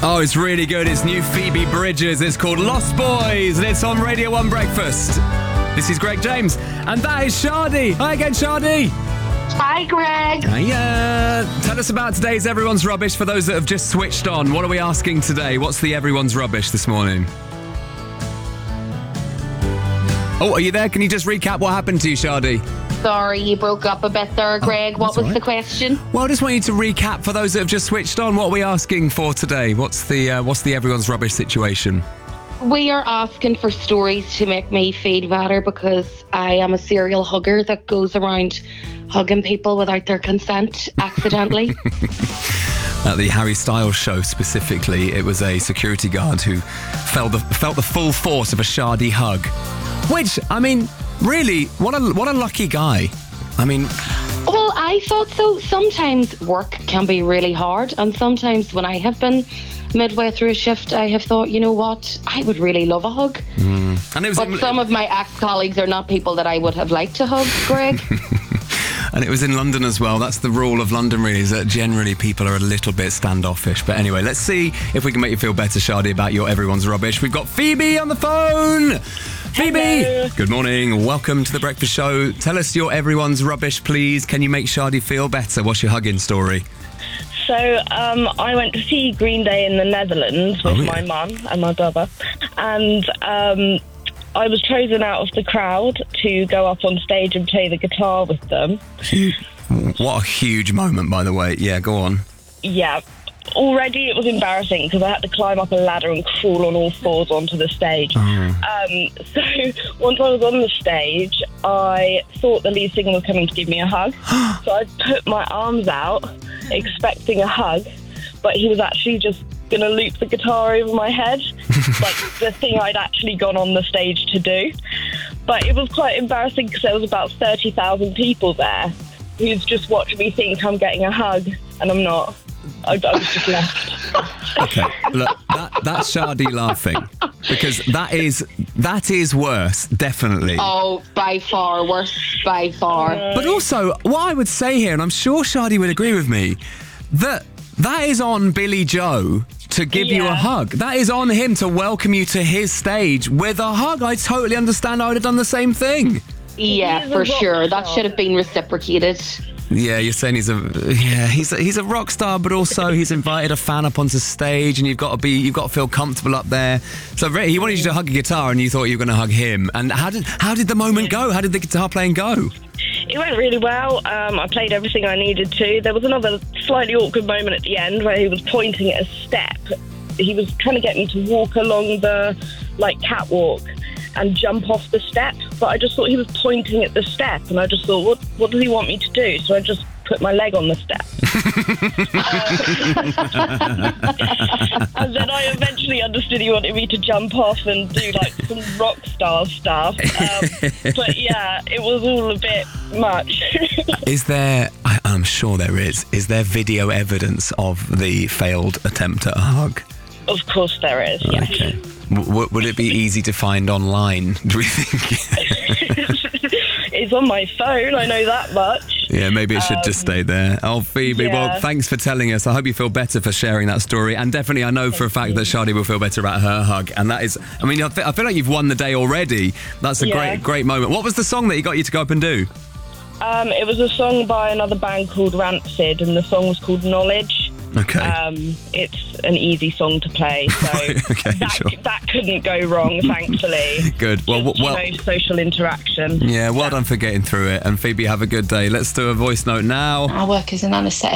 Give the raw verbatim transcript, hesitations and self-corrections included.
Oh, it's really good. It's new Phoebe Bridgers. It's called Lost Boys, and it's on Radio one Breakfast. This is Greg James, and that is Shardy. Hi again, Shardy. Hi, Greg. Hiya. Tell us about today's Everyone's Rubbish for those that have just switched on. What are we asking today? What's the Everyone's Rubbish this morning? Oh, are you there? Can you just recap what happened to you, Shardy? Sorry, you broke up a bit there, Greg. Oh, what was right. the question? Well, I just want you to recap for those that have just switched on. What are we asking for today? What's the uh, what's the Everyone's Rubbish situation? We are asking for stories to make me feel better because I am a serial hugger that goes around hugging people without their consent accidentally. At the Harry Styles show specifically, it was a security guard who felt the, felt the full force of a Shardy hug. Which, I mean, really, what a what a lucky guy. I mean... Well, I thought so. Sometimes work can be really hard, and sometimes when I have been midway through a shift, I have thought, you know what, I would really love a hug. Mm. And it was but in, some of my ex-colleagues are not people that I would have liked to hug, Greg. And it was in London as well. That's the rule of London, really, is that generally people are a little bit standoffish. But anyway, let's see if we can make you feel better, Shardy, about your Everyone's Rubbish. We've got Phoebe on the phone. Phoebe! Hello. Good morning. Welcome to The Breakfast Show. Tell us your Everyone's Rubbish, please. Can you make Shardy feel better? What's your hugging story? So um, I went to see Green Day in the Netherlands with Oh, yeah. my mum and my brother, and um, I was chosen out of the crowd to go up on stage and play the guitar with them. What a huge moment, by the way. Yeah, go on. Yeah. Already it was embarrassing because I had to climb up a ladder and crawl on all fours onto the stage. Oh. Um, so once I was on the stage, I thought the lead singer was coming to give me a hug. So I put my arms out, expecting a hug, but he was actually just going to loop the guitar over my head, like the thing I'd actually gone on the stage to do. But it was quite embarrassing because there was about thirty thousand people there who's just watching me think I'm getting a hug, and I'm not. I, I was just left. Okay, look, that, that's Shardy laughing, because that is that is worse, definitely. Oh, by far, worse by far. But also, what I would say here, and I'm sure Shardy would agree with me, that that is on Billy Joe to give you a Yeah. hug. That is on him to welcome you to his stage with a hug. I totally understand. I would have done the same thing. Yeah, He's a for rock sure. That star. should have been reciprocated. Yeah, you're saying he's a yeah he's a, he's a rock star, but also he's invited a fan up onto stage, and you've got to be you've got to feel comfortable up there. So really, he wanted you to hug a guitar, and you thought you were going to hug him. And how did how did the moment go? How did the guitar playing go? It went really well. Um, I played everything I needed to. There was another slightly awkward moment at the end where he was pointing at a step. He was trying to get me to walk along the like catwalk and jump off the step, but I just thought he was pointing at the step, and I just thought, what what does he want me to do? So I just put my leg on the step. um, and then I eventually understood he wanted me to jump off and do like some rock star stuff. Um, but yeah, it was all a bit much. Is there, I, I'm sure there is, is there video evidence of the failed attempt at a hug? Of course there is, yeah. Okay. W- would it be easy to find online, do we think? It's on my phone, I know that much. Yeah, maybe it should Um, just stay there. Oh, Phoebe, yeah. well, thanks for telling us. I hope you feel better for sharing that story. And definitely, I know for a fact that Shardy will feel better about her hug. And that is, I mean, I fe- I feel like you've won the day already. That's a Yeah. great, great moment. What was the song that he got you to go up and do? Um, it was a song by another band called Rancid, and the song was called Knowledge. Okay. Um, it's an easy song to play, so Okay, that, sure. that couldn't go wrong, thankfully. Good. Well, Just, well, you know, social interaction. yeah, well done for getting through it. And Phoebe, have a good day. Let's do a voice note now. I work as an anaesthetist.